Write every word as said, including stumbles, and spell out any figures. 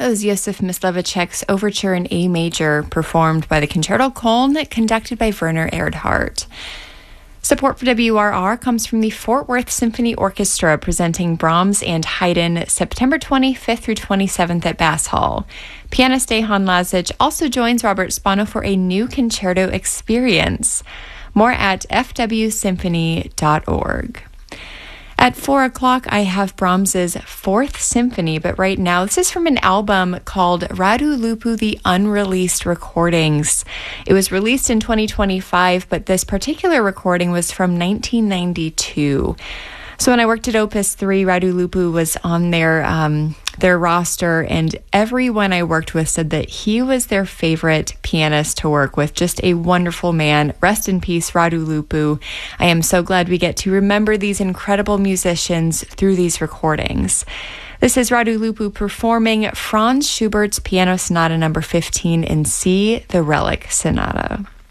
was Josef Mysliveček's Overture in A Major, performed by the Concerto Köln, conducted by Werner Erdhardt. Support for W R R comes from the Fort Worth Symphony Orchestra, presenting Brahms and Haydn September twenty-fifth through twenty-seventh at Bass Hall. Pianist Dejan Lazic also joins Robert Spano for a new concerto experience. More at f w symphony dot org. At four o'clock, I have Brahms's Fourth Symphony, but right now, this is from an album called Radu Lupu, The Unreleased Recordings. It was released in twenty twenty-five, but this particular recording was from nineteen ninety-two. So when I worked at Opus three, Radu Lupu was on their um, their roster, and everyone I worked with said that he was their favorite pianist to work with. Just a wonderful man. Rest in peace, Radu Lupu. I am so glad we get to remember these incredible musicians through these recordings. This is Radu Lupu performing Franz Schubert's Piano Sonata number fifteen in C, the Relic Sonata.